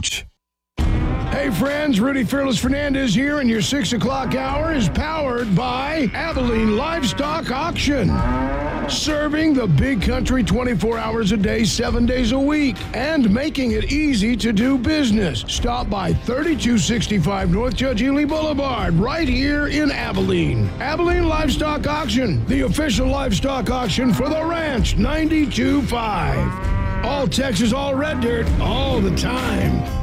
Ranch. Hey friends, Rudy Fearless Fernandez here, and your 6 o'clock hour is powered by Abilene Livestock Auction. Serving the big country 24 hours a day, 7 days a week, and making it easy to do business. Stop by 3265 North Judge Ely Boulevard, right here in Abilene. Abilene Livestock Auction, the official livestock auction for the Ranch 92.5. All Texas, all red dirt, all the time.